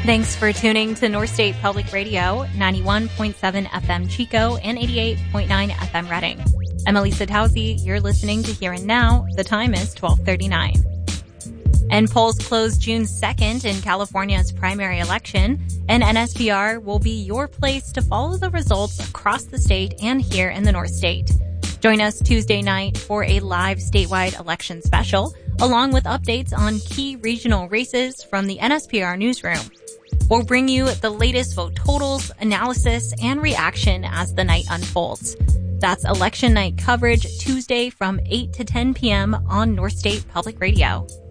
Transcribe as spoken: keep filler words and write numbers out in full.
Thanks for tuning to North State Public Radio, ninety-one point seven F M Chico and eighty-eight point nine F M Reading. I'm Elisa Tausi. You're listening to Here and Now. The time is twelve thirty-nine. And polls close June second in California's primary election, and N S P R will be your place to follow the results across the state and here in the North State. Join us Tuesday night for a live statewide election special, along with updates on key regional races from the N S P R newsroom. We'll bring you the latest vote totals, analysis, and reaction as the night unfolds. That's election night coverage Tuesday from eight to ten p.m. on North State Public Radio.